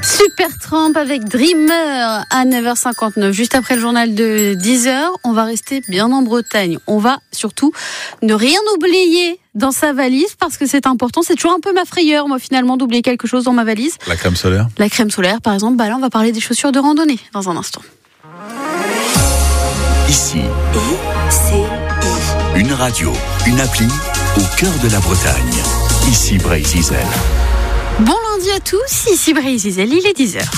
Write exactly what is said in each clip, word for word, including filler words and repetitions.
Supertramp avec Dreamer à neuf heures cinquante-neuf. Juste après le journal de dix heures, on va rester bien en Bretagne. On va surtout ne rien oublier dans sa valise parce que c'est important. C'est toujours un peu ma frayeur, moi, finalement, d'oublier quelque chose dans ma valise. La crème solaire. La crème solaire, par exemple. Bah là, on va parler des chaussures de randonnée dans un instant. Ici, I C I. une radio, une appli au cœur de la Bretagne. Ici Bray-Zizel. Bon lundi à tous, ici Bray-Zizel, il est dix heures.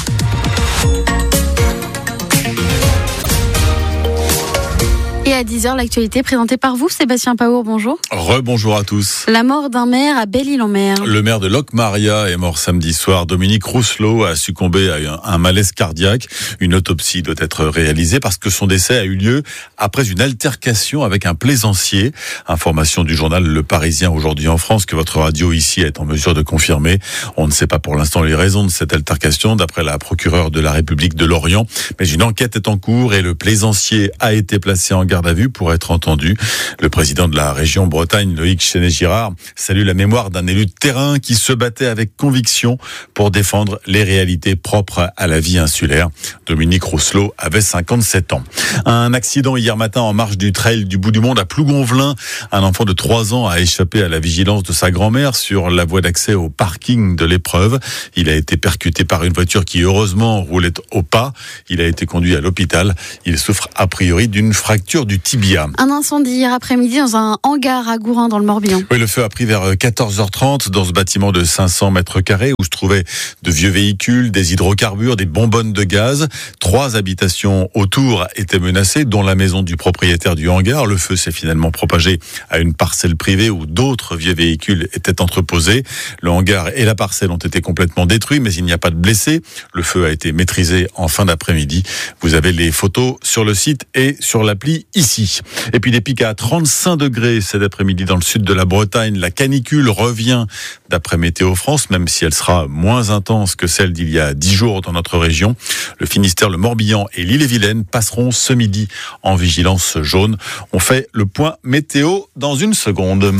Et à dix heures, l'actualité présentée par vous, Sébastien Paour, bonjour. Rebonjour à tous. La mort d'un maire à Belle-Île-en-Mer. Le maire de Locmaria est mort samedi soir. Dominique Rousselot a succombé à un malaise cardiaque. Une autopsie doit être réalisée parce que son décès a eu lieu après une altercation avec un plaisancier. Information du journal Le Parisien aujourd'hui en France que votre radio ici est en mesure de confirmer. On ne sait pas pour l'instant les raisons de cette altercation d'après la procureure de la République de Lorient. Mais une enquête est en cours et le plaisancier a été placé en garde à vue pour être entendu. Le président de la région Bretagne, Loïc Chenet-Girard, salue la mémoire d'un élu de terrain qui se battait avec conviction pour défendre les réalités propres à la vie insulaire. Dominique Rousselot avait cinquante-sept ans. Un accident hier matin en marge du trail du bout du monde à Plougonvelin. Un enfant de trois ans a échappé à la vigilance de sa grand-mère sur la voie d'accès au parking de l'épreuve. Il a été percuté par une voiture qui heureusement roulait au pas. Il a été conduit à l'hôpital. Il souffre a priori d'une fracture du tibia. Un incendie hier après-midi dans un hangar à Gourin dans le Morbihan. Oui, le feu a pris vers quatorze heures trente dans ce bâtiment de cinq cents mètres carrés où se trouvaient de vieux véhicules, des hydrocarbures, des bonbonnes de gaz. Trois habitations autour étaient menacées, dont la maison du propriétaire du hangar. Le feu s'est finalement propagé à une parcelle privée où d'autres vieux véhicules étaient entreposés. Le hangar et la parcelle ont été complètement détruits, mais il n'y a pas de blessés. Le feu a été maîtrisé en fin d'après-midi. Vous avez les photos sur le site et sur l'appli ici. Et puis des pics à trente-cinq degrés cet après-midi dans le sud de la Bretagne. La canicule revient d'après Météo France, même si elle sera moins intense que celle d'il y a dix jours dans notre région. Le Finistère, le Morbihan et l'Ille-et-Vilaine passeront ce midi en vigilance jaune. On fait le point météo dans une seconde.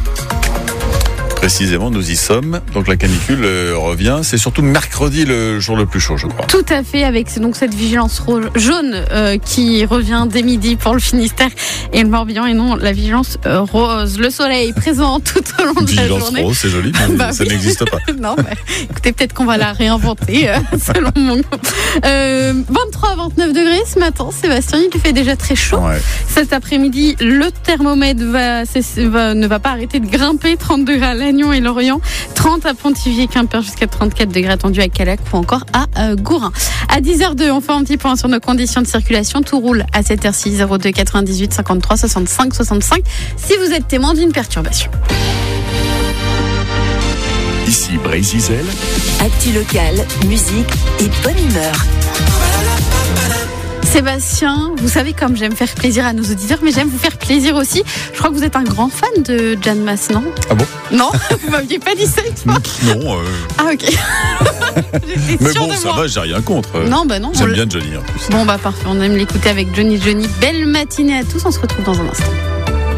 Précisément, nous y sommes. Donc la canicule euh, revient. C'est surtout mercredi le jour le plus chaud, je crois. Tout à fait, avec donc cette vigilance rouge, jaune euh, qui revient dès midi pour le Finistère et le Morbihan, et non la vigilance euh, rose. Le soleil présent tout au long de vigilance la journée. Rose, c'est joli, mais bah ça oui. n'existe pas. Non, bah, écoutez, peut-être qu'on va la réinventer euh, selon mon goût. Euh, vingt-trois à vingt-neuf degrés ce matin, Sébastien, il fait déjà très chaud. Ouais. Cet après-midi, le thermomètre va, va, ne va pas arrêter de grimper. trente degrés à Lannion et Lorient, trente à Pontivy et Quimper, jusqu'à trente-quatre degrés attendus à Calac ou encore à euh, Gourin. À dix heures deux, on fait un petit point sur nos conditions de circulation. Tout roule à cette heure-ci, zéro deux quatre-vingt-dix-huit cinquante-trois soixante-cinq soixante-cinq si vous êtes témoin d'une perturbation. Ici Bray-Zizel. Actu locale, musique et bonne humeur. Sébastien, vous savez comme j'aime faire plaisir à nos auditeurs, mais j'aime vous faire plaisir aussi. Je crois que vous êtes un grand fan de Jeanne Masse, non ? Ah bon ? Non, vous m'aviez pas dit ça, toi ? Non. Euh... Ah ok. J'étais Mais sûre bon, de ça moi. va, j'ai rien contre. Non, bah non. J'aime on bien Johnny en plus. Bon bah parfait, on aime l'écouter avec Johnny Johnny. Belle matinée à tous, on se retrouve dans un instant.